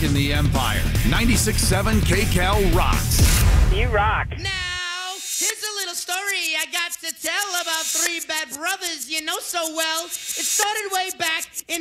rocking the Empire. 96.7 KCAL rocks. You rock. Now, here's a little story I got to tell about three bad brothers you know so well. It started way back in